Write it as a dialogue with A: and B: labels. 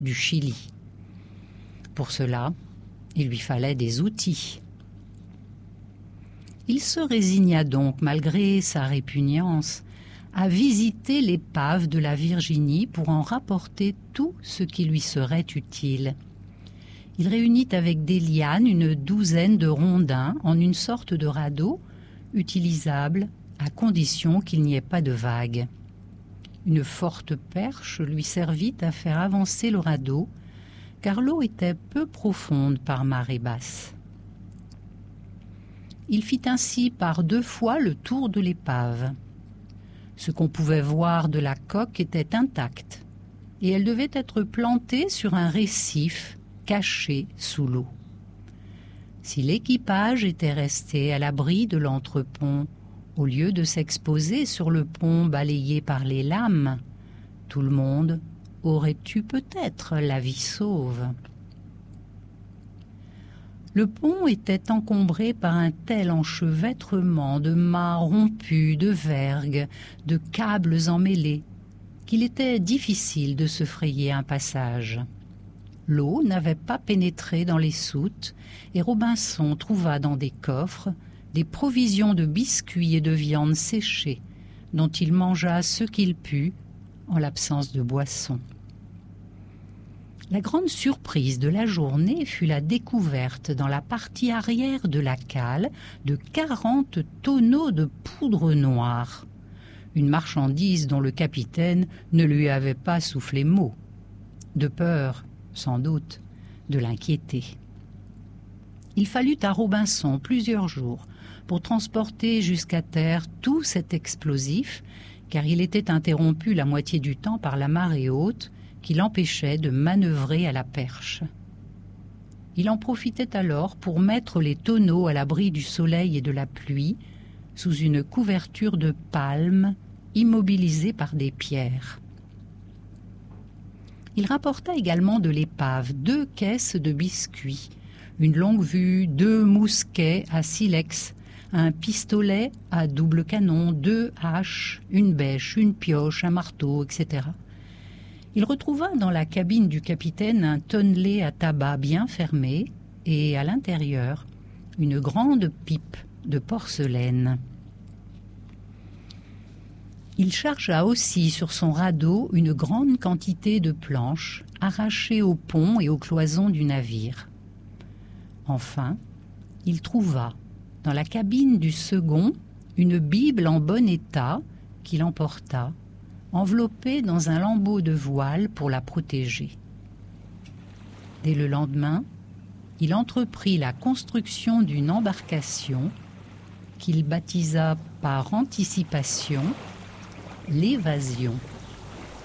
A: du Chili. Pour cela, il lui fallait des outils. Il se résigna donc, malgré sa répugnance, à visiter l'épave de la Virginie pour en rapporter tout ce qui lui serait utile. Il réunit avec des lianes une douzaine de rondins en une sorte de radeau utilisable à condition qu'il n'y ait pas de vagues. Une forte perche lui servit à faire avancer le radeau, car l'eau était peu profonde par marée basse. Il fit ainsi par 2 fois le tour de l'épave. Ce qu'on pouvait voir de la coque était intact, et elle devait être plantée sur un récif caché sous l'eau. Si l'équipage était resté à l'abri de l'entrepont, au lieu de s'exposer sur le pont balayé par les lames, tout le monde aurait eu peut-être la vie sauve. Le pont était encombré par un tel enchevêtrement de mâts rompus, de vergues, de câbles emmêlés, qu'il était difficile de se frayer un passage. L'eau n'avait pas pénétré dans les soutes et Robinson trouva dans des coffres des provisions de biscuits et de viande séchée, dont il mangea ce qu'il put en l'absence de boisson. La grande surprise de la journée fut la découverte dans la partie arrière de la cale de 40 tonneaux de poudre noire, une marchandise dont le capitaine ne lui avait pas soufflé mot, de peur, sans doute, de l'inquiéter. Il fallut à Robinson plusieurs jours pour transporter jusqu'à terre tout cet explosif, car il était interrompu la moitié du temps par la marée haute, qui l'empêchait de manœuvrer à la perche. Il en profitait alors pour mettre les tonneaux à l'abri du soleil et de la pluie, sous une couverture de palmes immobilisée par des pierres. Il rapporta également de l'épave 2 caisses de biscuits, une longue-vue, 2 mousquets à silex, un pistolet à double canon, 2 haches, une bêche, une pioche, un marteau, etc. Il retrouva dans la cabine du capitaine un tonnelet à tabac bien fermé et, à l'intérieur, une grande pipe de porcelaine. Il chargea aussi sur son radeau une grande quantité de planches arrachées au pont et aux cloisons du navire. Enfin, il trouva, dans la cabine du second, une Bible en bon état qu'il emporta, enveloppée dans un lambeau de voile pour la protéger. Dès le lendemain, il entreprit la construction d'une embarcation qu'il baptisa par anticipation l'Évasion.